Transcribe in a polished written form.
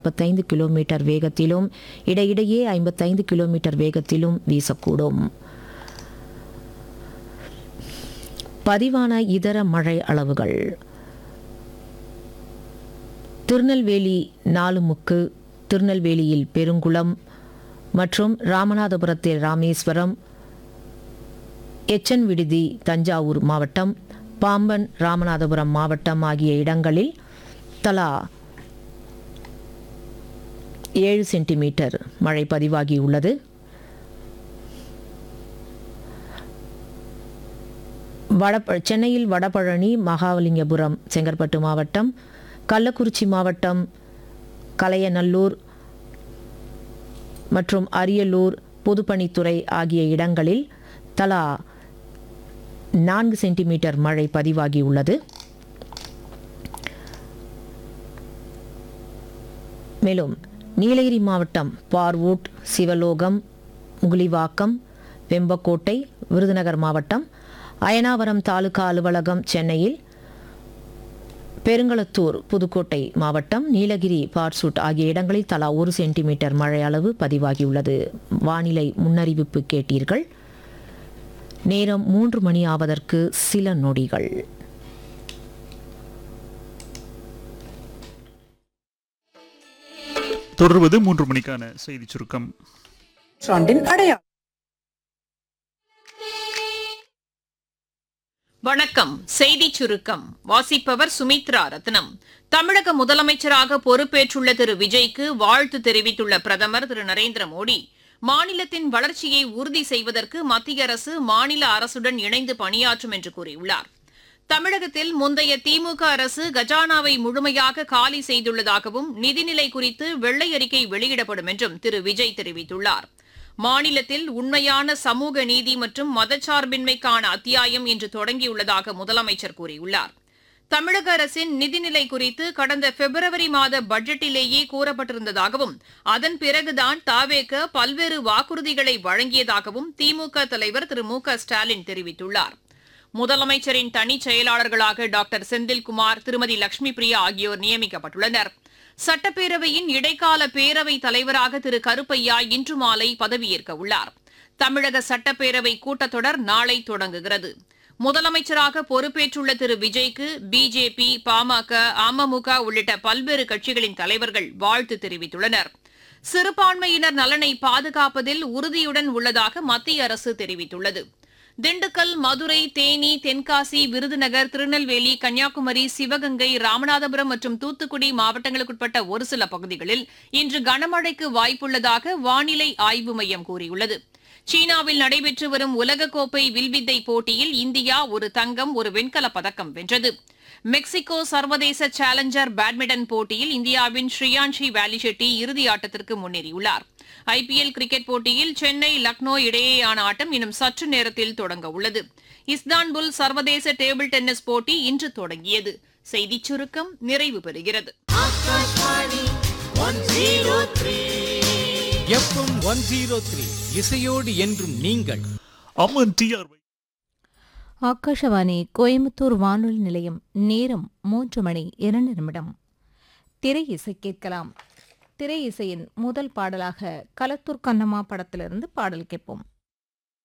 45 kilometre வேகத்திலும் இடையிடையே 55 kilometre வேகத்திலும் வீசக்கூடும். பதிவான இதர மழை அளவுகள்: திருநெல்வேலி 4 முக்கு, திருநெல்வேலியில் பெருங்குளம் மற்றும் ராமநாதபுரத்தில் ராமேஸ்வரம், எச்சன் விடுதி தஞ்சாவூர் மாவட்டம், பாம்பன் ராமநாதபுரம் மாவட்டம் ஆகிய இடங்களில் தலா 7 சென்டிமீட்டர் மழை பதிவாகியுள்ளது. சென்னையில் வடபழனி, மகாலிங்கபுரம், செங்கற்பட்டு மாவட்டம், கள்ளக்குறிச்சி மாவட்டம், கலையநல்லூர் மற்றும் அரியலூர், பொதுப்பணித்துறை ஆகிய இடங்களில் தலா 4 சென்டிமீட்டர் மழை பதிவாகியுள்ளது. மேலும் நீலகிரி மாவட்டம் பார்வூட், சிவலோகம், முகுலிவாக்கம், வெம்பக்கோட்டை, விருதுநகர் மாவட்டம், அயனாவரம் தாலுகா அலுவலகம் சென்னையில், பெருங்களத்தூர், புதுக்கோட்டை மாவட்டம், நீலகிரி, பார்சூட் ஆகிய இடங்களில் தலா 1 சென்டிமீட்டர் மழை அளவு பதிவாகியுள்ளது. வானிலை முன்னறிவிப்பு கேட்டீர்கள். நேரம் 3 மணி ஆவதற்கு சில நொடிகள். தொடர்வது 3 மணிக்கான செய்தி சுருக்கம். வணக்கம். செய்தி சுருக்கம் வாசிப்பவர் சுமித்ரா ரத்னம். தமிழக முதலமைச்சராக பொறுப்பேற்றுள்ள திரு விஜய்க்கு வாழ்த்து தெரிவித்துள்ள பிரதமர் திரு நரேந்திர மோடி, மாநிலத்தின் வளர்ச்சியை உறுதி செய்வதற்கு மத்திய அரசு மாநில அரசுடன் இணைந்து பணியாற்றும் என்று கூறியுள்ளார். தமிழகத்தில் முந்தைய திமுக அரசு கஜானாவை முழுமையாக காலி செய்துள்ளதாகவும் நிதிநிலை குறித்து வெள்ளை அறிக்கை வெளியிடப்படும் என்றும் திரு விஜய் தெரிவித்துள்ளார். மாநிலத்தில் உண்மையான சமூக நீதி மற்றும் மதச்சார்பின்மைக்கான அத்தியாயம் இன்று தொடங்கியுள்ளதாக முதலமைச்சர் கூறியுள்ளார். தமிழக அரசின் நிதிநிலை குறித்து கடந்த பிப்ரவரி மாத பட்ஜெட்டிலேயே கூறப்பட்டிருந்ததாகவும் அதன் பிறகுதான் தாவேக பல்வேறு வாக்குறுதிகளை வழங்கியதாகவும் திமுக தலைவர் திரு மு.க. ஸ்டாலின் தெரிவித்துள்ளார். முதலமைச்சரின் தனிச் செயலாளர்களாக டாக்டர் செந்தில்குமார், திருமதி லட்சுமி பிரியா ஆகியோர் நியமிக்கப்பட்டுள்ளனர். சட்டப்பேரவையின் இடைக்கால பேரவைத் தலைவராக திரு கருப்பையா இன்று மாலை பதவியேற்க உள்ளார். தமிழக சட்டப்பேரவை கூட்டத்தொடர் நாளை தொடங்குகிறது. முதலமைச்சராக பொறுப்பேற்றுள்ள திரு விஜய்க்கு பிஜேபி, பாமக, அமமுக உள்ளிட்ட பல்வேறு கட்சிகளின் தலைவர்கள் வாழ்த்து தெரிவித்துள்ளனர். சிறுபான்மையினர் நலனை பாதுகாப்பதில் உறுதியுடன் உள்ளதாக மத்திய அரசு தெரிவித்துள்ளது. திண்டுக்கல், மதுரை, தேனி, தென்காசி, விருதுநகர், திருநெல்வேலி, கன்னியாகுமரி, சிவகங்கை, ராமநாதபுரம் மற்றும் தூத்துக்குடி மாவட்டங்களுக்குட்பட்ட ஒரு சில பகுதிகளில் இன்று கனமழைக்கு வாய்ப்புள்ளதாக வானிலை ஆய்வு மையம் கூறியுள்ளது. சீனாவில் நடைபெற்று வரும் உலகக்கோப்பை வில்வித்தை போட்டியில் இந்தியா ஒரு தங்கம், ஒரு வெண்கலப் பதக்கம் வென்றது. மெக்சிகோ சர்வதேச சேலஞ்சர் பேட்மிண்டன் போட்டியில் இந்தியாவின் ஸ்ரீயான்ஷி வேலிஷெட்டி இறுதி ஆட்டத்திற்கு முன்னேறியுள்ளார். ஐபிஎல் கிரிக்கெட் போட்டியில் சென்னை, லக்னோ இடையேயான ஆட்டம் இன்னும் சற்று நேரத்தில் தொடங்க உள்ளது. இஸ்தான்புல் சர்வதேச டேபிள் டென்னிஸ் போட்டி இன்று தொடங்கியது. செய்திச் சுருக்கம் நிறைவு பெறுகிறது. எஃப்எம் 103 இசையோடு என்றும் நீங்கள். அம்மன் டிஆர் ஆகாஷவாணி கோயம்புத்தூர் வானொலி நிலையம். நேரம் 3 மணி 2 நிமிடம். திரை இசை கேட்கலாம். திரை இசையின் முதல் பாடலாக களத்தூர் கண்ணம்மா படத்திலிருந்து பாடல் கேட்போம்.